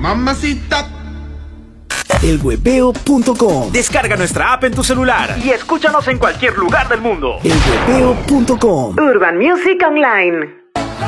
Mamacita. elhueveo.com. Descarga nuestra app en tu celular y escúchanos en cualquier lugar del mundo. elhueveo.com. Urban Music Online.